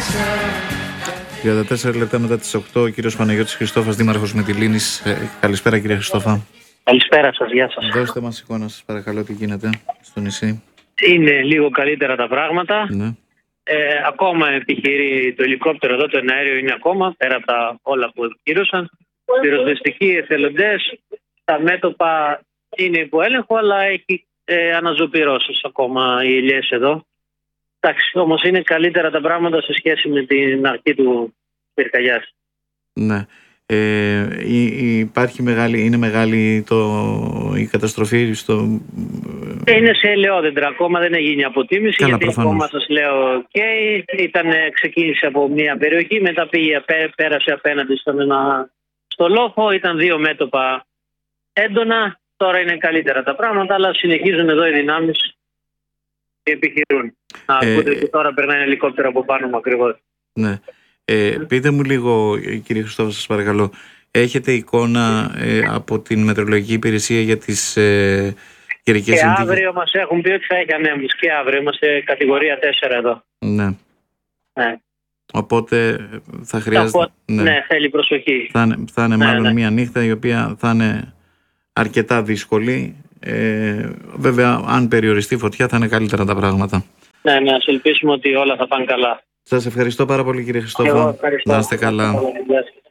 34 λεπτά μετά τις 8, ο κύριος Παναγιώτης Χριστόφας, δήμαρχος Μυτιλήνης. Καλησπέρα κύριε Χριστόφα. Καλησπέρα σας, γεια σας. Δώστε μας εικόνα σας παρακαλώ, τι γίνεται στο νησί. Είναι λίγο καλύτερα τα πράγματα. Ναι. Ακόμα επιχειρεί το ελικόπτερο εδώ, το εναέριο είναι ακόμα, πέρα από τα όλα που επικύρωσαν. Πυροσβεστικοί εθελοντές, τα μέτωπα είναι υπό έλεγχο, αλλά έχει αναζωπυρώσεις ακόμα οι ελιές εδώ. Εντάξει, όμως είναι καλύτερα τα πράγματα σε σχέση με την αρχή του πυρκαγιάς. Ναι. Είναι μεγάλη η καταστροφή στο... Είναι σε ελαιόδεντρα, ακόμα δεν έχει γίνει αποτίμηση. Καλά, γιατί προφανώς. ακόμα σας λέω ξεκίνησε από μια περιοχή, μετά πέρασε απέναντι στο λόφο, ήταν 2 μέτωπα έντονα, τώρα είναι καλύτερα τα πράγματα, αλλά συνεχίζουν εδώ οι δυνάμεις και επιχειρούν. Ακούτε και τώρα περνάει ένα ελικόπτερο από πάνω μου ακριβώς. Ναι. Πείτε μου λίγο κύριε Χριστόφα, σας παρακαλώ, έχετε εικόνα από την μετεωρολογική υπηρεσία για τις καιρικές συνθήκες? Και αύριο μας έχουν πει ότι θα έχει ανέμους και αύριο είμαστε κατηγορία 4 εδώ. Ναι. Ναι. Οπότε θα χρειάζεται... Ναι, θέλει προσοχή. Θα είναι μάλλον μια νύχτα η οποία θα είναι αρκετά δύσκολη. Βέβαια αν περιοριστεί φωτιά θα είναι καλύτερα τα πράγματα. Ναι, ας ελπίσουμε ότι όλα θα πάνε καλά. Σας ευχαριστώ πάρα πολύ κύριε Χριστόφα. Να είστε καλά.